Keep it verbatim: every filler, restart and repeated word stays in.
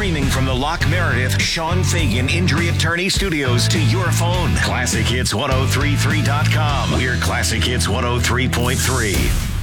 Streaming from the Lock Meredith Sean Fagan Injury Attorney Studios to your phone. Classic Hits ten thirty-three dot com. We're Classic Hits one oh three point three.